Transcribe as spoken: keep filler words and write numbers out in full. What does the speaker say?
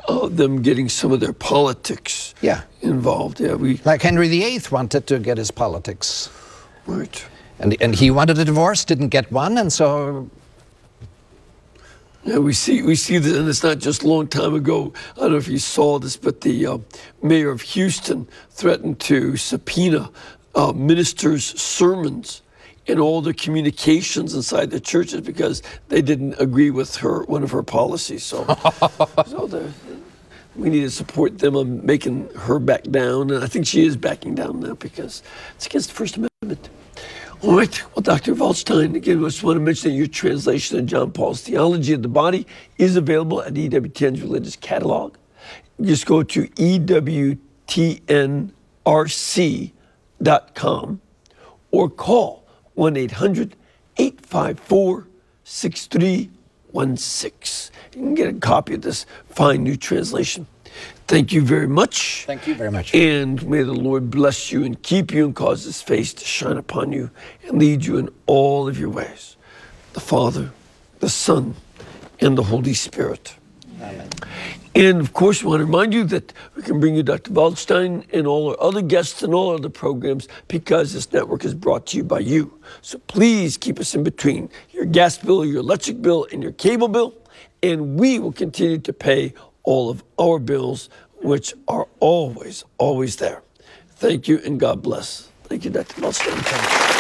uh, them getting some of their politics yeah. involved. Yeah, we like Henry the Eighth wanted to get his politics. Right. And, and he wanted a divorce, didn't get one, and so... Yeah, we see we see this, and it's not just a long time ago. I don't know if you saw this, but the uh, mayor of Houston threatened to subpoena uh, ministers' sermons and all the communications inside the churches because they didn't agree with her one of her policies. So, so the, we need to support them on making her back down, and I think she is backing down now because it's against the First Amendment. All right. Well, Doctor Waldstein, again, I just want to mention that your translation of John Paul's Theology of the Body is available at E W T N's Religious Catalog. You just go to E W T N R C dot com or call one eight hundred, eight five four, six three one six. You can get a copy of this fine new translation. Thank you very much. Thank you very much. And may the Lord bless you and keep you and cause his face to shine upon you and lead you in all of your ways. The Father, the Son, and the Holy Spirit. Amen. And of course, we want to remind you that we can bring you Doctor Waldstein and all our other guests and all our other programs because this network is brought to you by you. So please keep us in between your gas bill, your electric bill, and your cable bill. And we will continue to pay all of our bills, which are always, always there. Thank you, and God bless. Thank you, Doctor Waldstein.